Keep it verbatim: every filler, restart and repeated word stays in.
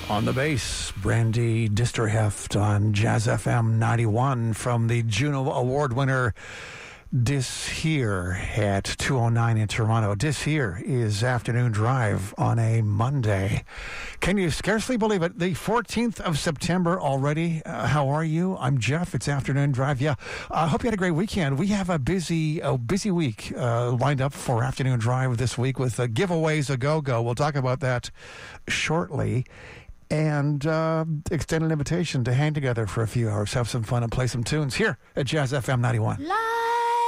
On the bass, Brandy Disterheft on Jazz F M ninety-one from the Juno Award winner Dis Here at two oh nine in Toronto. Dis Here is Afternoon Drive on a Monday. Can you scarcely believe it? The fourteenth of September already. Uh, how are you? I'm Jeff. It's Afternoon Drive. Yeah, I uh, hope you had a great weekend. We have a busy, a busy week uh, lined up for Afternoon Drive this week with uh, giveaways a go-go. We'll talk about that shortly. And uh, extend an invitation to hang together for a few hours, have some fun, and play some tunes here at Jazz F M ninety-one. Life